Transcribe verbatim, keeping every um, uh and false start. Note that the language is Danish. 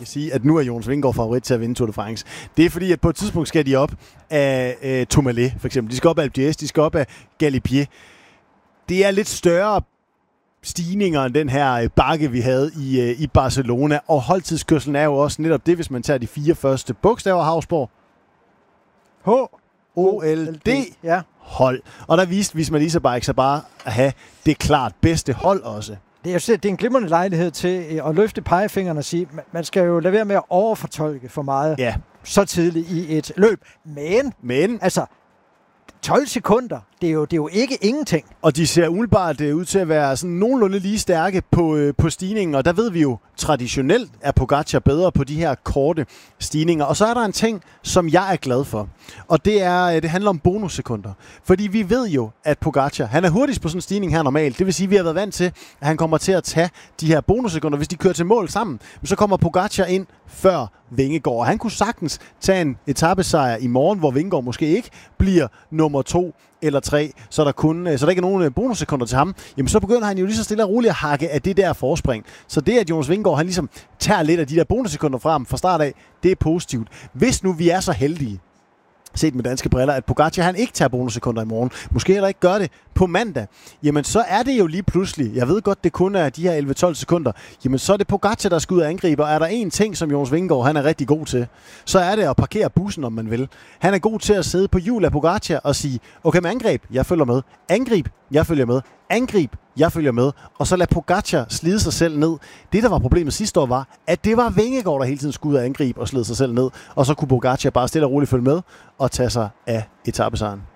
sige, at nu er Jonas Vingegaard favorit til at vinde Tour de France. Det er fordi, at på et tidspunkt skal de op af øh, Tourmalet, for eksempel. De skal op af Alpe d'Huez, de skal op af Galibier. Det er lidt større stigninger end den her bakke, vi havde i, øh, i Barcelona. Og holdtidskørselen er jo også netop det, hvis man tager de fire første bogstaver, Hausborg. H. O L D. Ja. Hold. Og der viste Visma Lease Bike sig bare at have det klart bedste hold også. Det er, det er en glimrende lejlighed til at løfte pegefingeren og sige, man skal jo lade være med at overfortolke for meget ja. så tidligt i et løb. Men, Men altså, tolv sekunder, det er jo, det er jo ikke ingenting. Og de ser umiddelbart ud til at være sådan nogenlunde lige stærke på, øh, på stigningen, og der ved vi jo, traditionelt er Pogacar bedre på de her korte stigninger. Og så er der en ting, som jeg er glad for, og det er, det handler om bonussekunder. Fordi vi ved jo, at Pogacar, han er hurtigst på sådan en stigning her normalt. Det vil sige, at vi har været vant til, at han kommer til at tage de her bonussekunder. Hvis de kører til mål sammen, så kommer Pogacar ind før Vingegaard. Han kunne sagtens tage en etapesejr i morgen, hvor Vingegaard måske ikke bliver nummer to eller tre, så der, kun, så der ikke er nogen bonussekunder til ham, jamen så begynder han jo lige så stille og roligt at hakke af det der forspring. Så det, at Jonas Vingegaard, han ligesom tager lidt af de der bonussekunder fra ham fra start af, det er positivt. Hvis nu vi er så heldige, set med danske briller, at Pogacar han ikke tager bonussekunder i morgen, måske heller ikke gør det på mandag, jamen så er det jo lige pludselig, jeg ved godt, det kun er de her elleve tolv sekunder, jamen så er det Pogacar, der skal ud og angribe, og er der en ting, som Jonas Vingegaard han er rigtig god til, så er det at parkere bussen, om man vil. Han er god til at sidde på hjul af Pogacar og sige, okay, med angreb, jeg følger med. Angrib, jeg følger med. Angrib, jeg følger med. Og så lad Pogacar slide sig selv ned. Det, der var problemet sidste år, var, at det var Vingegaard, der hele tiden skulle ud og angribe og slide sig selv ned. Og så kunne Pogacar bare stille og roligt følge med og tage sig af etapesejren.